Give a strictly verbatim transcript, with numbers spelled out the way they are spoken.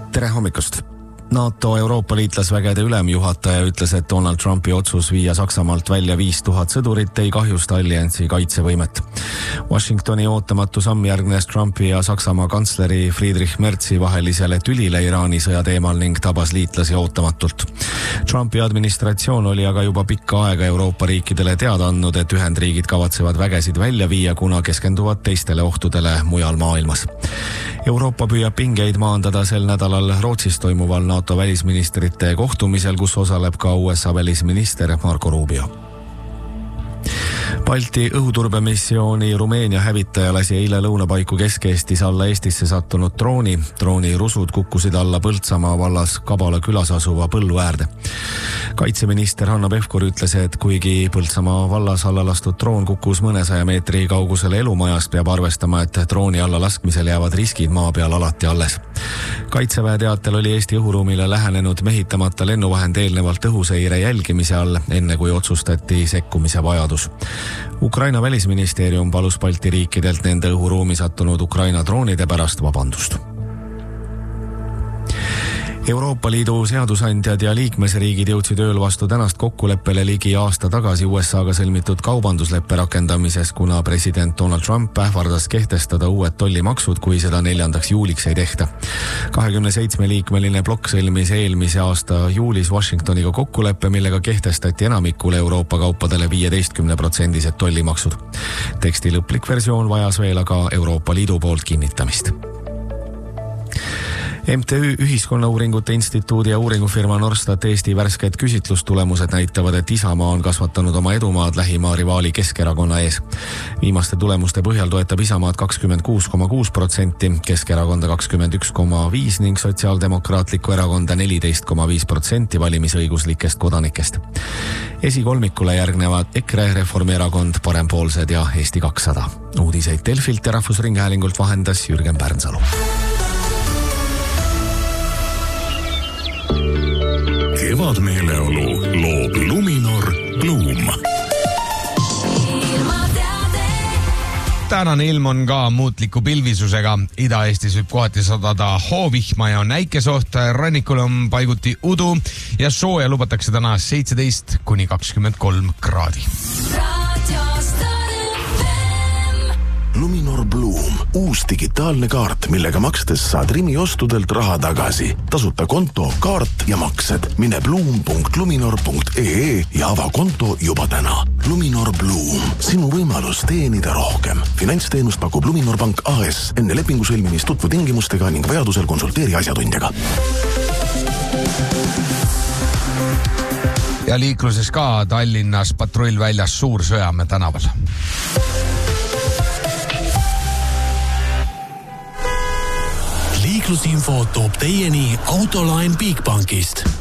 Tere hommikust! NATO Euroopa liitlasvägede ülemjuhataja ütles, et Donald Trumpi otsus viia Saksamaalt välja viis tuhat sõdurit ei kahjusta alliansi kaitsevõimet. Washingtoni ootamatu samm järgnes Trumpi ja Saksamaa kantsleri Friedrich Merzi vahelisele tülile Iraani sõja teemal ning tabas liitlasi ootamatult. Trumpi administratsioon oli aga juba pikka aega Euroopa riikidele teada andnud, et Ühendriigid kavatsevad vägesid välja viia, kuna keskenduvad teistele ohtudele mujal maailmas. Euroopa püüab pingeid maandada sel nädalal Rootsis toimuval NATO välisministrite kohtumisel, kus osaleb ka U S A välisminister Marco Rubio. Balti õhuturbemissiooni Rumeenia hävitaja lasi eile lõunapaiku Kesk-Eestis alla Eestisse sattunud drooni. Drooni rusud kukkusid alla Põltsamaa vallas Kabala külas asuva põllu äärde. Kaitseminister Hanna Pevkur ütles, et kuigi Põltsamaa vallas alla lastud droon kukkus mõnesaja meetri kaugusele elumajast, peab arvestama, et drooni alla laskmisel jäävad riskid maa peal alati alles. Kaitseväe teatel oli Eesti õhuruumile lähenenud mehitamata lennuvahend eelnevalt õhuseire jälgimise all, enne kui otsustati sekkumise vajadus. Ukraina välisministeerium palus Balti riikidelt nende õhuruumi sattunud Ukraina droonide pärast vabandust. Euroopa Liidu seadusandjad ja liikmesriigid jõudsid ööl vastu tänast kokkuleppele ligi aasta tagasi U S A-ga sõlmitud kaubandusleppe rakendamises, kuna president Donald Trump ähvardas kehtestada uued tollimaksud, kui seda neljandaks juuliks ei tehta. kahekümne seitsme liikmeline blokk sõlmis eelmise aasta juulis Washingtoniga kokkuleppe, millega kehtestati enamikule Euroopa kaupadele viieteistkümne protsendised tollimaksud. Teksti lõplik versioon vajas veel aga Euroopa Liidu poolt kinnitamist. M T Ü Ühiskonnauuringute Instituudi ja uuringufirma Norstat Eesti värsked küsitlustulemused näitavad, et Isamaa on kasvatanud oma edumaad lähima rivaali Keskerakonna ees. Viimaste tulemuste põhjal toetab Isamaad kakskümmend kuus koma kuus protsenti, Keskerakonda kakskümmend üks koma viis ning Sotsiaaldemokraatlikku erakonda neliteist koma viis protsenti valimisõiguslikest kodanikest. Esikolmikule järgnevad EKRE, Reformierakond, Parempoolsed ja Eesti kakssada. Uudiseid Delfilt ja Rahvusringhäälingult vahendas Jürgen Pärnsalu. Kevadmeeleolu loob Luminor Bloom. Tänane ilm on ka muutliku pilvisusega. Ida-Eestis võib kohati sadada hoovihma ja on näikesoht. Rannikul on paiguti udu ja sooja lubatakse täna seitseteist kuni kakskümmend kolm kraadi. Luminor Bloom, uus digitaalne kaart, millega makstes saad Rimi ostudelt raha tagasi. Tasuta konto, kaart ja maksed. Mine bloom punkt luminor punkt e e ja ava konto juba täna. Luminor Bloom, sinu võimalus teenida rohkem. Finantsteenust pakub Luminor Pank A S. Enne lepingu sõlmimist tutvu tingimustega ning vajadusel konsulteeri asjatundjaga. Ja liikluses ka Tallinnas patrull väljas Suur-Sõjamäe tänaval. Liiklusinfo toob teieni Autoline Bigbankist.